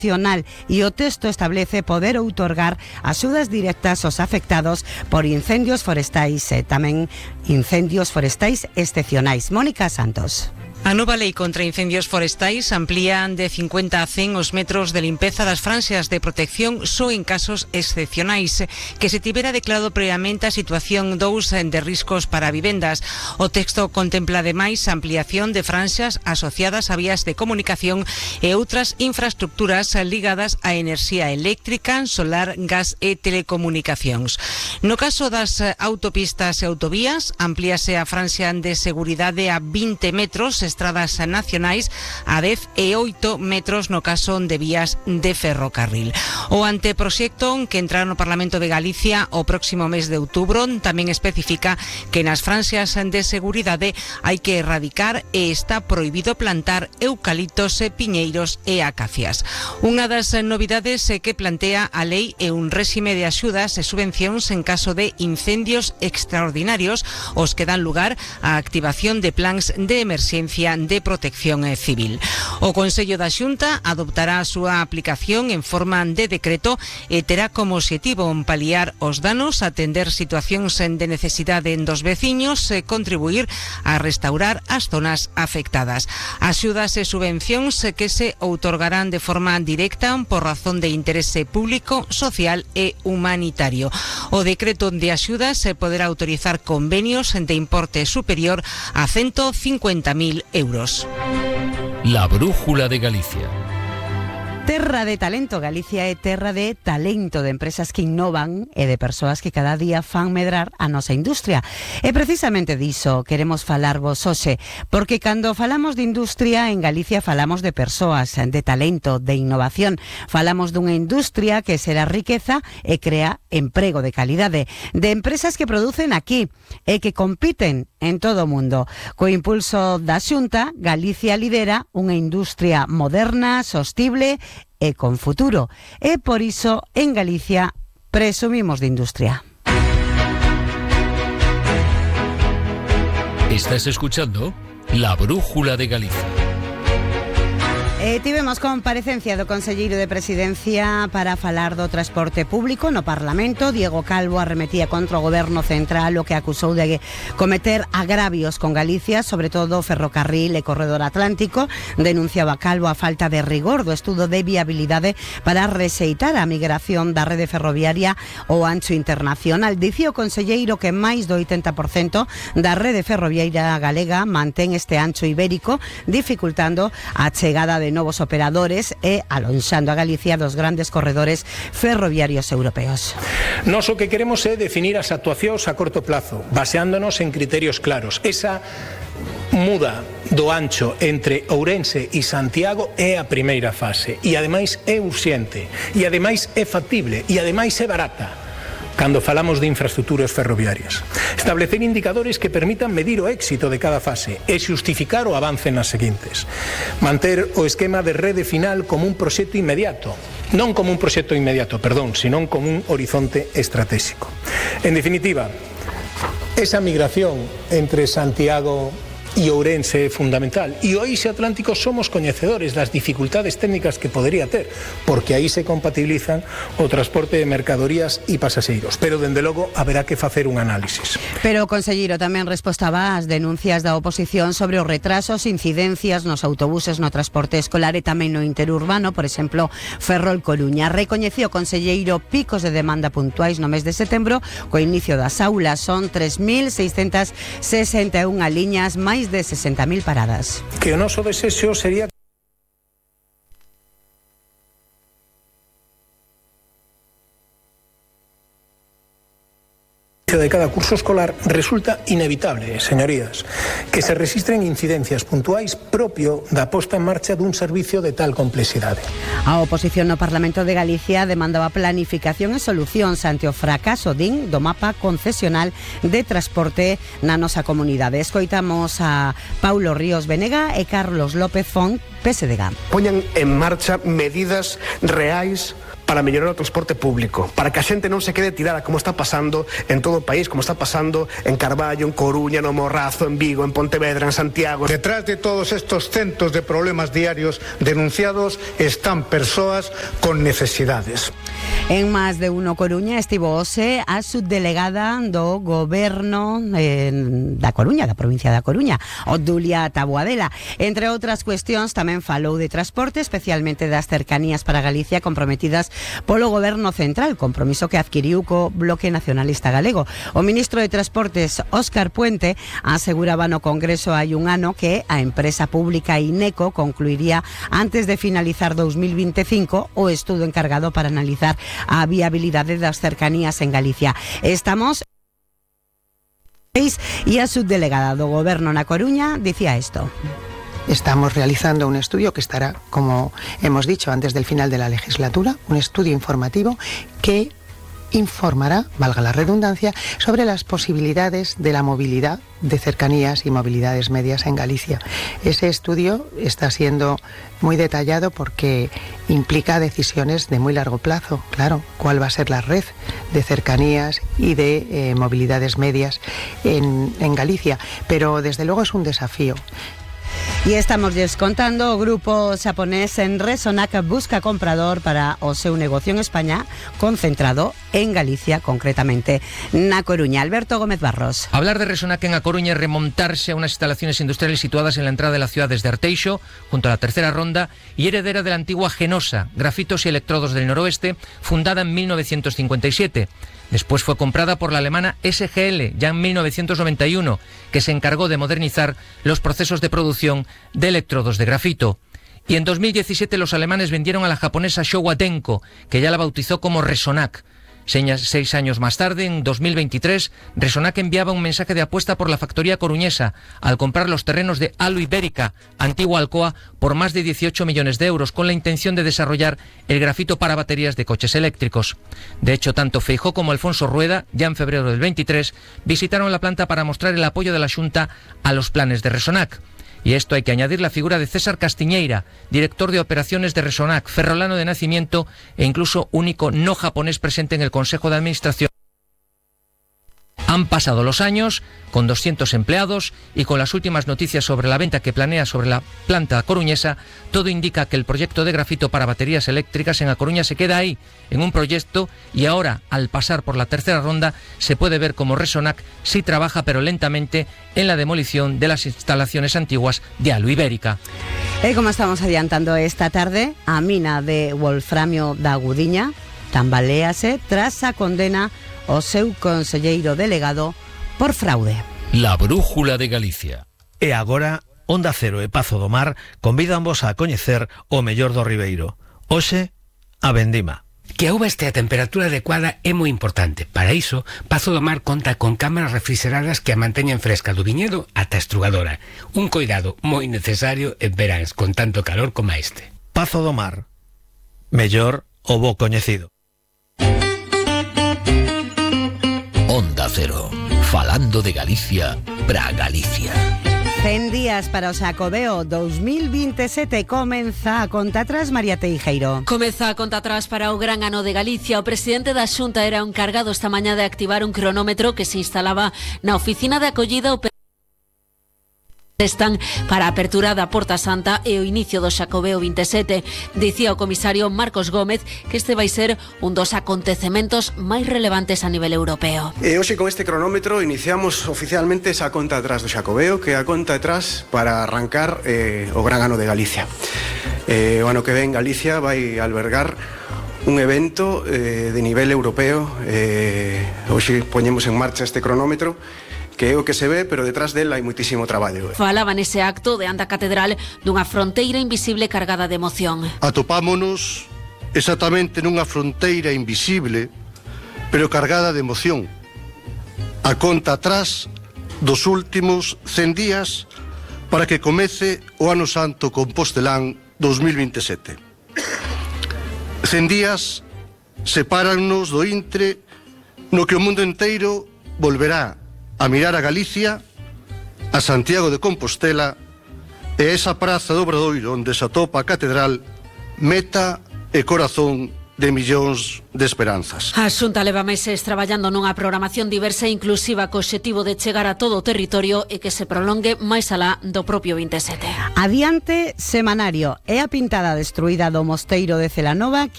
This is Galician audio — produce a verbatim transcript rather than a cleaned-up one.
e o texto establece poder outorgar axudas directas aos afectados por incendios forestais e tamén incendios forestais excepcionais. Mónica Santos. A nova lei contra incendios forestais amplía de cincuenta a cen os metros de limpeza das franxas de protección só en casos excepcionais, que se tivera declarado previamente a situación dous de riscos para vivendas. O texto contempla ademais a ampliación de franxas asociadas a vías de comunicación e outras infraestructuras ligadas á enerxía eléctrica, solar, gas e telecomunicacións. No caso das autopistas e autovías, amplíase a franxa de seguridade a vinte metros, estradas nacionais a dez e oito metros no caso de vías de ferrocarril. O anteproxecto que entrará no Parlamento de Galicia o próximo mes de outubro tamén especifica que nas franxas de seguridade hai que erradicar e está prohibido plantar eucaliptos, piñeiros e acacias. Unha das novidades que plantea a lei é un réxime de axudas e subvencións en caso de incendios extraordinarios os que dan lugar á activación de plans de emerxencia de protección civil. O Consello da Xunta adoptará a súa aplicación en forma de decreto e terá como obxectivo paliar os danos, atender situacións de necesidade dos veciños e contribuir a restaurar as zonas afectadas. Axudas e subvencións que se outorgarán de forma directa por razón de interese público, social e humanitario. O decreto de axudas se poderá autorizar convenios de importe superior a ciento cincuenta mil euros. La brújula de Galicia. Terra de talento. Galicia é terra de talento, de empresas que innovan e de persoas que cada día fan medrar a nosa industria. E precisamente diso queremos falarvos hoxe, porque cando falamos de industria en Galicia falamos de persoas, de talento, de innovación. Falamos dunha industria que será riqueza e crea emprego de calidade, de empresas que producen aquí e que compiten en todo o mundo. Co impulso da Xunta, Galicia lidera unha industria moderna, sostible e con futuro. E por iso, en Galicia, presumimos de industria. Estás escuchando La Brújula de Galicia. E tivemos comparecencia do Conselleiro de Presidencia para falar do transporte público no Parlamento. Diego Calvo arremetía contra o Goberno Central, o que acusou de cometer agravios con Galicia, sobre todo o ferrocarril e corredor atlántico. Denunciaba Calvo a falta de rigor do estudo de viabilidade para rexeitar a migración da rede ferroviaria ao ancho internacional. Dicía o conselleiro que máis do oitenta por cento da rede ferroviaria galega mantén este ancho ibérico, dificultando a chegada de novos operadores e alonxando a Galicia dos grandes corredores ferroviarios europeos. Nós o que queremos é definir as actuacións a corto plazo, baseándonos en criterios claros. Esa muda do ancho entre Ourense e Santiago é a primeira fase e ademais é urxente e ademais é factible e ademais é barata cando falamos de infraestructuras ferroviarias. Establecer indicadores que permitan medir o éxito de cada fase e xustificar o avance nas seguintes. Manter o esquema de rede final como un proxecto inmediato, non como un proxecto inmediato, perdón, senón como un horizonte estratégico. En definitiva, esa migración entre Santiago e Ourense é fundamental. E o Eixe Atlántico somos coñecedores das dificultades técnicas que podería ter, porque aí se compatibilizan o transporte de mercadorías e pasaxeiros. Pero, dende logo, haberá que facer un análisis. Pero o conselleiro tamén respostaba ás denuncias da oposición sobre os retrasos e incidencias nos autobuses no transporte escolar e tamén no interurbano, por exemplo, Ferrol Coruña. Recoñecía o conselleiro picos de demanda puntuais no mes de setembro, co inicio das aulas son tres mil seiscentas sesenta e unha liñas, máis de sesenta mil paradas. Que o noso desexo sería de cada curso escolar resulta inevitable, señorías, que se rexistren incidencias puntuais propio da posta en marcha dun servicio de tal complexidade. A oposición no Parlamento de Galicia demandaba planificación e solucións ante o fracaso, din, do mapa concesional de transporte na nosa comunidade. Escoitamos a Paulo Ríos Venega e Carlos López Font, P S D G. Poñan en marcha medidas reais para mellorar o transporte público, para que a xente non se quede tirada como está pasando en todo o país, como está pasando en Carballo, en Coruña, no Morrazo, en Vigo, en Pontevedra, en Santiago. Detrás de todos estos centos de problemas diarios denunciados están persoas con necesidades. En Más de Uno Coruña estivo hoxe a subdelegada do Goberno eh, da Coruña, da provincia da Coruña, Obdulia Taboadela. Entre outras cuestións tamén falou de transporte, especialmente das cercanías para Galicia comprometidas polo Goberno Central, compromiso que adquiriu co Bloque Nacionalista Galego. O ministro de Transportes, Óscar Puente, aseguraba no Congreso hai un ano que a empresa pública INECO concluiría antes de finalizar dos mil veinticinco o estudo encargado para analizar a viabilidade das cercanías en Galicia. Estamos e a subdelegada do Goberno na Coruña dicía isto. Estamos realizando un estudio que estará, como hemos dicho, antes del final de la legislatura, un estudio informativo que informará, valga la redundancia, sobre las posibilidades de la movilidad de cercanías y movilidades medias en Galicia. Ese estudio está siendo muy detallado porque implica decisiones de muy largo plazo. Claro, cuál va a ser la red de cercanías y de eh, movilidades medias en, en Galicia. Pero desde luego es un desafío. E estamos lles contando, o grupo xaponés en Resonac busca comprador para o seu negocio en España, concentrado en Galicia, concretamente na Coruña. Alberto Gómez Barros. Hablar de Resonac en A Coruña es remontarse a unas instalaciones industriales situadas en la entrada de la ciudad desde Arteixo, junto a la tercera ronda, y heredera de la antigua Genosa, Grafitos y Electrodos del Noroeste, fundada en mil novecientos cincuenta y siete. Después fue comprada por la alemana S G L, ya en mil novecientos noventa y uno, que se encargó de modernizar los procesos de producción de electrodos de grafito. Y en dos mil diecisiete los alemanes vendieron a la japonesa Showa Denko, que ya la bautizó como Resonac. Seis años más tarde, en dos mil veintitrés, Resonac enviaba un mensaje de apuesta por la factoría coruñesa al comprar los terrenos de Alu Ibérica, antigua Alcoa, por más de dieciocho millones de euros, con la intención de desarrollar el grafito para baterías de coches eléctricos. De hecho, tanto Feijóo como Alfonso Rueda, ya en febrero del veintitrés, visitaron la planta para mostrar el apoyo de la Xunta a los planes de Resonac. Y a esto hay que añadir la figura de César Castiñeira, director de operaciones de Resonac, ferrolano de nacimiento e incluso único no japonés presente en el Consejo de Administración. Han pasado los años, con doscientos empleados y con las últimas noticias sobre la venta que planea sobre la planta coruñesa, todo indica que el proyecto de grafito para baterías eléctricas en A Coruña se queda ahí, en un proyecto, y ahora, al pasar por la tercera ronda, se puede ver como Resonac sí trabaja, pero lentamente, en la demolición de las instalaciones antiguas de Alu Ibérica. E como estamos adiantando esta tarde, a mina de wolframio da Gudiña tambaléase tras a condena o seu conselleiro delegado por fraude. La Brújula de Galicia. E agora, Onda Cero e Pazo do Mar convidan vos a coñecer o mellor do Ribeiro. Hoxe, a vendima. Que a uva este a temperatura adecuada é moi importante. Para iso, Pazo do Mar conta con cámaras refrigeradas que a manteñen fresca do viñedo ata a estrugadora. Un coidado moi necesario en veráns con tanto calor como este. Pazo do Mar. Mellor o bo coñecido. Onda Cero, falando de Galicia para Galicia. cen días para o Xacobeo dos mil veintisiete. Comeza a conta atrás, María Teijeiro. Comeza a conta atrás para o gran ano de Galicia. O presidente da Xunta era o encargado esta mañá de activar un cronómetro que se instalaba na oficina de acollida o están para a apertura da Porta Santa e o inicio do Xacobeo veintisiete. Dicía o comisario Marcos Gómez que este vai ser un dos acontecementos máis relevantes a nivel europeo. E hoxe con este cronómetro iniciamos oficialmente esa conta atrás do Xacobeo, que é a conta atrás para arrancar eh, o gran ano de Galicia. Eh, o ano que ven Galicia vai albergar un evento eh, de nivel europeo. Eh, hoxe poñemos en marcha este cronómetro, que é o que se ve, pero detrás del hai muitísimo traballo. Falaba nese acto de anda catedral dunha fronteira invisible cargada de emoción. Atopámonos exactamente nunha fronteira invisible, pero cargada de emoción. A conta atrás dos últimos cen días para que comece o Ano Santo Compostelán dos mil veintisiete. cen días sepárannos do intre no que o mundo inteiro volverá a mirar a Galicia, a Santiago de Compostela e esa praza do Obradoiro onde se atopa a catedral, meta e corazón de millóns de esperanzas. A Xunta leva meses traballando nunha programación diversa e inclusiva co obxectivo de chegar a todo o territorio e que se prolongue máis alá do propio vinte e sete. Adiante semanario é a pintada destruída do Mosteiro de Celanova que